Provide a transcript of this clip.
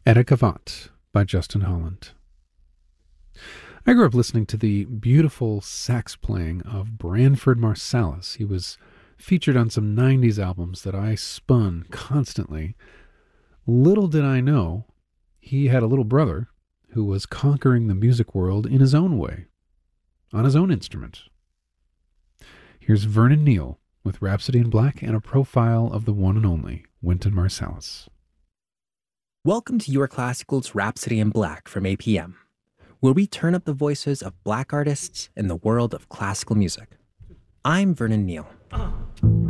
Etiquette by Justin Holland. I grew up listening to the beautiful sax playing of Branford Marsalis. He was featured on some 90s albums that I spun constantly. Little did I know, he had a little brother who was conquering the music world in his own way, on his own instrument. Here's Vernon Neal with Rhapsody in Black and a profile of the one and only Wynton Marsalis. Welcome to Your Classical's Rhapsody in Black from APM, where we turn up the voices of Black artists in the world of classical music. I'm Vernon Neal.